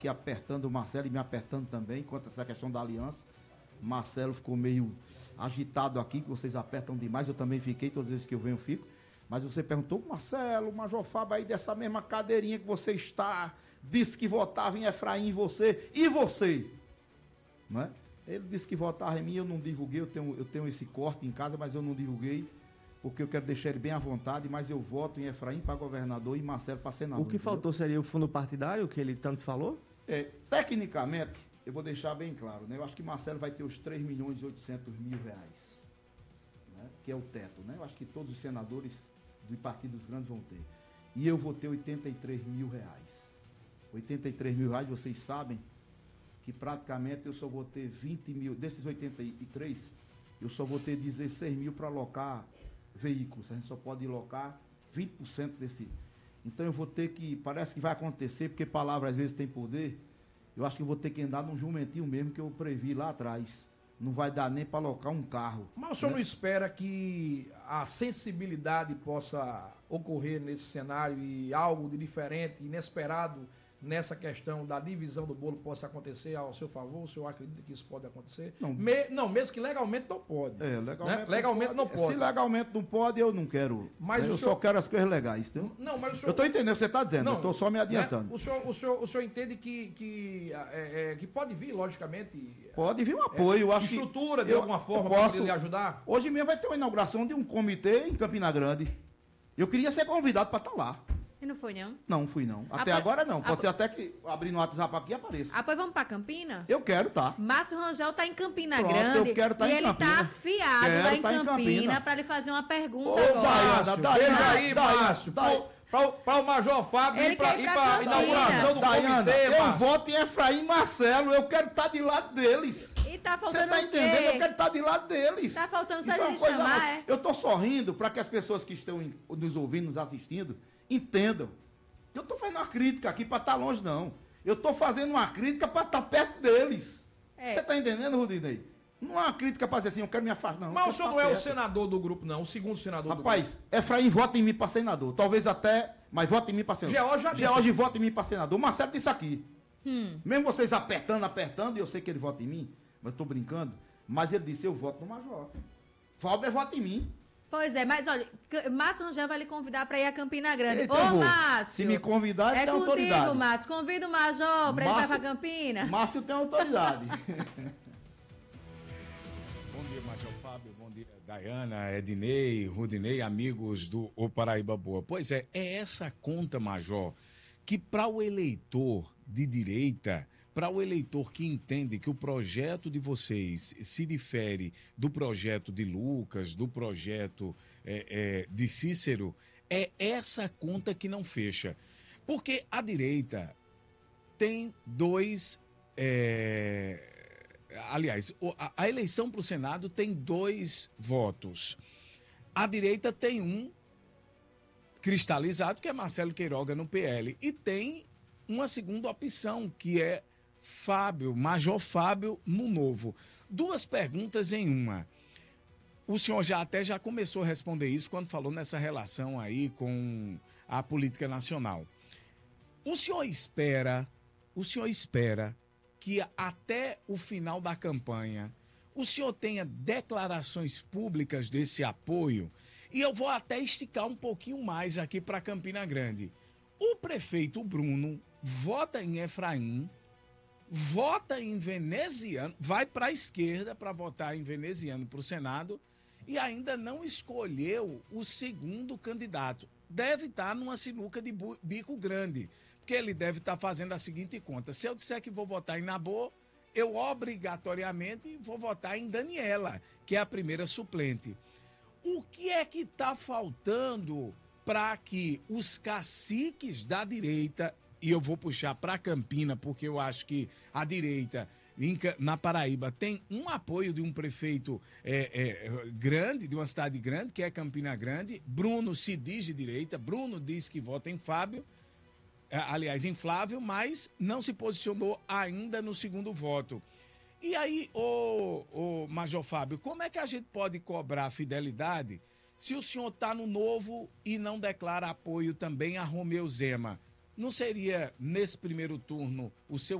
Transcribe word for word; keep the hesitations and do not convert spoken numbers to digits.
que apertando o Marcelo e me apertando também, quanto a essa questão da aliança. Marcelo ficou meio agitado aqui, que vocês apertam demais, eu também fiquei, todas as vezes que eu venho eu fico. Mas você perguntou, Marcelo, Major Fábio, aí dessa mesma cadeirinha que você está, disse que votava em Efraim e você, e você? Não é? Ele disse que votava em mim, eu não divulguei, eu tenho, eu tenho esse corte em casa, mas eu não divulguei, porque eu quero deixar ele bem à vontade, mas eu voto em Efraim para governador e Marcelo para senador. O que entendeu? faltou seria o fundo partidário, que ele tanto falou? É, tecnicamente, eu vou deixar bem claro, né? Eu acho que Marcelo vai ter os três milhões e oitocentos mil reais, né? Que é o teto, né? Eu acho que todos os senadores dos partidos grandes vão ter. E eu vou ter oitenta e três mil reais. oitenta e três mil reais, vocês sabem que praticamente eu só vou ter vinte mil, desses oitenta e três, eu só vou ter dezesseis mil para alocar veículos. A gente só pode alocar vinte por cento desse. Então eu vou ter que, parece que vai acontecer, porque palavra às vezes tem poder, eu acho que eu vou ter que andar num jumentinho mesmo que eu previ lá atrás. Não vai dar nem para alocar um carro. Mas o senhor né? não espera que a sensibilidade possa ocorrer nesse cenário e algo de diferente, inesperado nessa questão da divisão do bolo possa acontecer ao seu favor? O senhor acredita que isso pode acontecer? Não, Me, não mesmo que legalmente não pode. É, legalmente, né? legalmente não, pode. não pode. Se legalmente não pode, eu não quero. Mas né? Eu senhor... só quero as coisas legais. Entendeu? Não, mas o senhor... Eu estou entendendo o que você está dizendo, não, eu estou só me adiantando. Né? O, senhor, o, senhor, o senhor entende que, que, é, é, que pode vir, logicamente... Pode vir um apoio. É, eu acho estrutura, que de eu, alguma forma, posso, para poder lhe ajudar? Hoje mesmo vai ter uma inauguração de um comitê em Campina Grande. Eu queria ser convidado para estar lá. E não foi, não? Não, fui não. Até Apo... agora não. Pode Apo... ser até que abrir no WhatsApp aqui e apareça. Ah, pois vamos pra Campina? Eu quero, tá. Márcio Rangel tá em Campina Pronto, Grande. eu quero tá e em ele Campina. tá afiado Quero lá em tá em Campina, Campina. pra lhe fazer uma pergunta Ô, agora. Daiana, Daiana, Veja aí, Daiana, Márcio. Daiana. Para o Major Fábio Ele ir para quer ir pra a Campina. inauguração do Daiana, comitê, eu Márcio. voto em Efraim e Marcelo. Eu quero estar de lado deles. E tá Você faltando tá o entendendo? quê? Eu quero estar de lado deles. Tá faltando só Isso é uma ele coisa- chamar, é? Eu tô sorrindo para que as pessoas que estão em- nos ouvindo, nos assistindo, entendam. Eu tô fazendo uma crítica aqui para estar longe, não. Eu tô fazendo uma crítica para estar perto deles. É. Você tá entendendo, Rudinei? Não é uma crítica para dizer assim, eu quero me afastar, não. Mas Eu o senhor quero não é tá o perto. senador do grupo, não. O segundo senador Rapaz, Efraim vota em mim para senador. Talvez até, mas vota em mim para senador. George já disse. George vota em mim para senador. O Marcelo disse aqui. Hum. Mesmo vocês apertando, apertando, e eu sei que ele vota em mim, mas estou brincando. Mas ele disse, eu voto no Major. Valber vota em mim. Pois é, mas olha, C- Márcio Rangel vai lhe convidar para ir a Campina Grande. Eita, Ô, eu vou. Márcio! Se me convidar, ele é tem contigo, autoridade. Márcio. Convida o Major para ele ir Márcio- para Campina. Márcio tem autoridade. Bom dia, Major Fábio. Bom dia, Daiana, Ednei, Rudinei, amigos do O Paraíba Boa. Pois é, é essa conta, Major, que para o eleitor de direita, para o eleitor que entende que o projeto de vocês se difere do projeto de Lucas, do projeto é, é, de Cícero, é essa conta que não fecha. Porque a direita tem dois... é, aliás, o- a, a eleição para o Senado tem dois votos. A direita tem um cristalizado, que é Marcelo Queiroga no P L. E tem uma segunda opção, que é Fábio, Major Fábio no Novo. Duas perguntas em uma. O senhor já até já começou a responder isso quando falou nessa relação aí com a política nacional. O senhor espera, o senhor espera que até o final da campanha o senhor tenha declarações públicas desse apoio? E eu vou até esticar um pouquinho mais aqui para Campina Grande. O prefeito Bruno vota em Efraim, vota em veneziano, vai para a esquerda para votar em veneziano para o Senado e ainda não escolheu o segundo candidato. Deve estar numa sinuca de bu- bico grande, porque ele deve estar fazendo a seguinte conta: se eu disser que vou votar em Nabô, eu obrigatoriamente vou votar em Daniela, que é a primeira suplente. O que é que está faltando para que os caciques da direita, e eu vou puxar para Campina, porque eu acho que a direita em Ca- na Paraíba tem um apoio de um prefeito é, é, grande, de uma cidade grande, que é Campina Grande. Bruno se diz de direita, Bruno diz que vota em Fábio, é, aliás, em Flávio, mas não se posicionou ainda no segundo voto. E aí, ô, ô Major Fábio, como é que a gente pode cobrar fidelidade se o senhor está no Novo e não declara apoio também a Romeu Zema? não seria, nesse primeiro turno, o seu